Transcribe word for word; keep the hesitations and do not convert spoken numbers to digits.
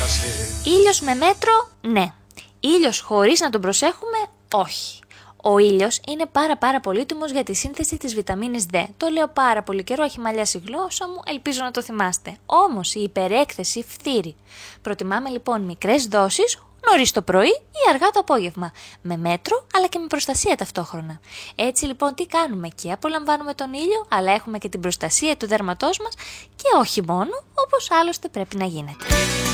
Ήλιος με μέτρο, ναι. Ήλιος χωρίς να τον προσέχουμε, όχι. Ο ήλιος είναι πάρα πάρα πολύτιμος για τη σύνθεση της βιταμίνης D. Το λέω πάρα πολύ καιρό, έχει μαλλιάσει η γλώσσα μου, ελπίζω να το θυμάστε. Όμως η υπερέκθεση φθείρει. Προτιμάμε λοιπόν μικρές δόσεις, νωρίς το πρωί ή αργά το απόγευμα. Με μέτρο αλλά και με προστασία ταυτόχρονα. Έτσι λοιπόν τι κάνουμε, και απολαμβάνουμε τον ήλιο, αλλά έχουμε και την προστασία του δέρματός μας και όχι μόνο, όπως άλλωστε πρέπει να γίνεται.